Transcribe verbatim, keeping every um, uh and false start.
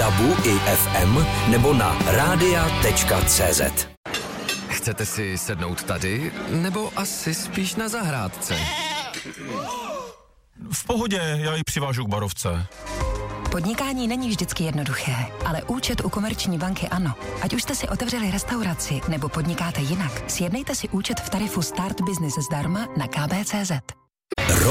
dabu i ef em nebo na radia tečka cé zet. Chcete si sednout tady, nebo asi spíš na zahrádce? V pohodě, já ji přivážu k barovce. Podnikání není vždycky jednoduché, ale účet u Komerční banky ano. Ať už jste si otevřeli restauraci nebo podnikáte jinak, sjednejte si účet v tarifu Start Business zdarma na ká bé tečka cé zet.